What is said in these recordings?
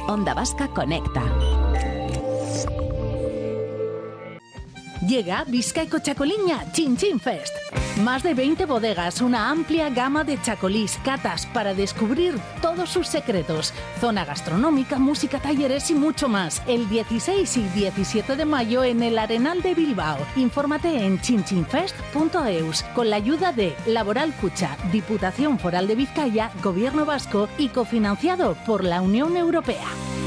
Onda Vasca Conecta. Llega Bizkaiko Txakoliña Chin Chin Fest. Más de 20 bodegas, una amplia gama de chacolís, catas para descubrir todos sus secretos. Zona gastronómica, música, talleres y mucho más. El 16 y 17 de mayo en el Arenal de Bilbao. Infórmate en chinchinfest.eus con la ayuda de Laboral Cucha, Diputación Foral de Vizcaya, Gobierno Vasco y cofinanciado por la Unión Europea.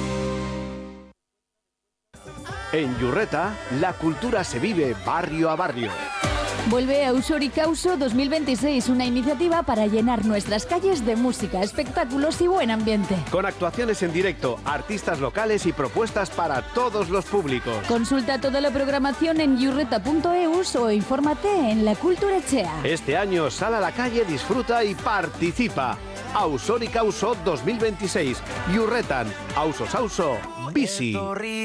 En Yurreta, la cultura se vive barrio a barrio. Vuelve Ausoricauso 2026, una iniciativa para llenar nuestras calles de música, espectáculos y buen ambiente. Con actuaciones en directo, artistas locales y propuestas para todos los públicos. Consulta toda la programación en yurreta.eus o infórmate en La Cultura Echea. Este año sal a la calle, disfruta y participa. Ausoricauso 2026. Yurretan, Ausosauso, Bici.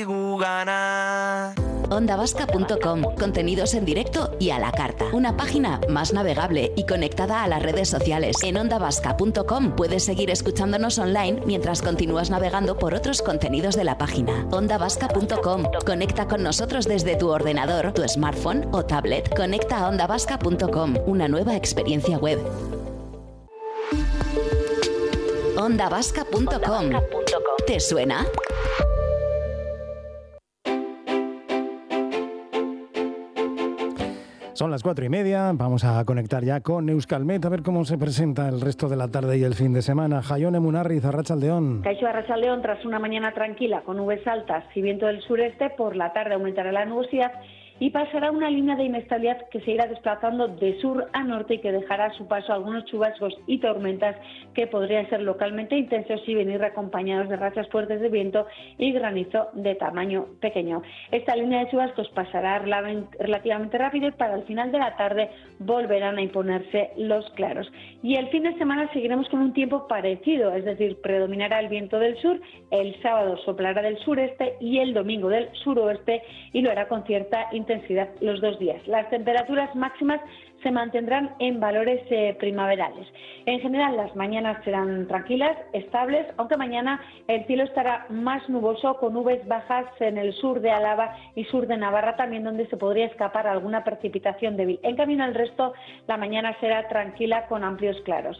Ondavasca.com, contenidos en directo y a la carta. Una página más navegable y conectada a las redes sociales. En ondavasca.com puedes seguir escuchándonos online mientras continúas navegando por otros contenidos de la página. Ondavasca.com, conecta con nosotros desde tu ordenador, tu smartphone o tablet. Conecta a ondavasca.com, una nueva experiencia web. Ondavasca.com, ¿te suena? Son las 4:30, vamos a conectar ya con Euskalmet a ver cómo se presenta el resto de la tarde y el fin de semana. Jaione Munarriz, Arratsaldeon. Kaixo, Arratsaldeon, tras una mañana tranquila con nubes altas y viento del sureste, por la tarde aumentará la nubosidad y pasará una línea de inestabilidad que se irá desplazando de sur a norte y que dejará a su paso algunos chubascos y tormentas que podrían ser localmente intensos y venir acompañados de rachas fuertes de viento y granizo de tamaño pequeño. Esta línea de chubascos pasará relativamente rápido y para el final de la tarde volverán a imponerse los claros. Y el fin de semana seguiremos con un tiempo parecido, es decir, predominará el viento del sur, el sábado soplará del sureste y el domingo del suroeste y lo hará con cierta intensidad los 2 días. Las temperaturas máximas se mantendrán en valores primaverales. En general, las mañanas serán tranquilas, estables, aunque mañana el cielo estará más nuboso con nubes bajas en el sur de Álava y sur de Navarra también, donde se podría escapar alguna precipitación débil. En cambio, el resto, la mañana será tranquila con amplios claros.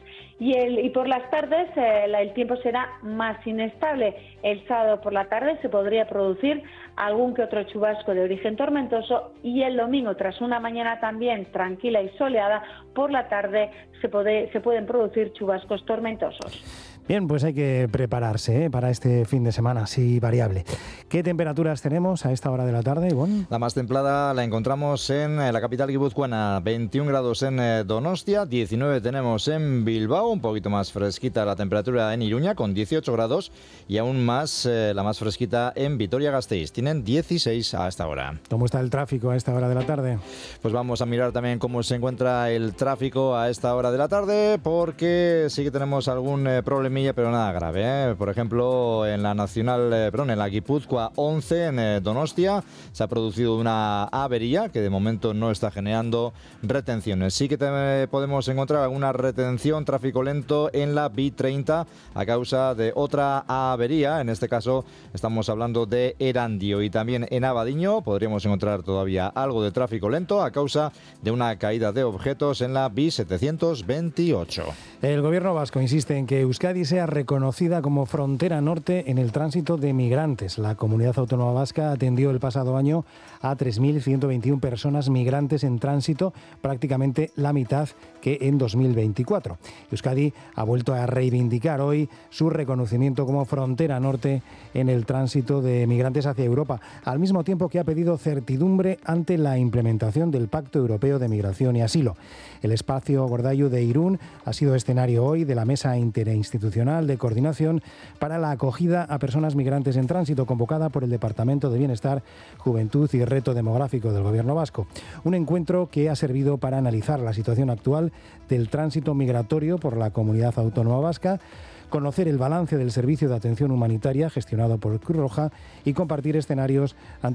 Y por las tardes, el tiempo será más inestable. El sábado por la tarde se podría producir algún que otro chubasco de origen tormentoso y el domingo, tras una mañana también tranquila y soleada, por la tarde se pueden producir chubascos tormentosos. Bien, pues hay que prepararse para este fin de semana así variable. ¿Qué temperaturas tenemos a esta hora de la tarde, Ivonne? La más templada la encontramos en la capital guipuzcoana, 21 grados en Donostia, 19 tenemos en Bilbao, un poquito más fresquita la temperatura en Iruña con 18 grados y aún más la más fresquita en Vitoria-Gasteiz, tienen 16 a esta hora. ¿Cómo está el tráfico a esta hora de la tarde? Pues vamos a mirar también cómo se encuentra el tráfico a esta hora de la tarde, porque sí que tenemos algún problemilla, pero nada grave, ¿eh? Por ejemplo, en la en la Guipúzcoa 11, en Donostia, se ha producido una avería que de momento no está generando retenciones. Sí que podemos encontrar alguna retención, tráfico lento en la B30 a causa de otra avería. En este caso estamos hablando de Erandio, y también en Abadiño podríamos encontrar todavía algo de tráfico lento a causa de una caída de objetos en la B728. El gobierno vasco insiste en que Euskadi sea reconocida como frontera norte en el tránsito de migrantes. La comunidad autónoma vasca atendió el pasado año a 3.121 personas migrantes en tránsito, prácticamente la mitad que en 2024. Euskadi ha vuelto a reivindicar hoy su reconocimiento como frontera norte en el tránsito de migrantes hacia Europa, al mismo tiempo que ha pedido certidumbre ante la implementación del Pacto Europeo de Migración y Asilo. El espacio Gordailu de Irún ha sido escenario hoy de la Mesa Interinstitucional de Coordinación para la acogida a personas migrantes en tránsito, convocada por el Departamento de Bienestar, Juventud y Reto Demográfico del Gobierno vasco. Un encuentro que ha servido para analizar la situación actual del tránsito migratorio por la comunidad autónoma vasca, conocer el balance del servicio de atención humanitaria gestionado por Cruz Roja y compartir escenarios ante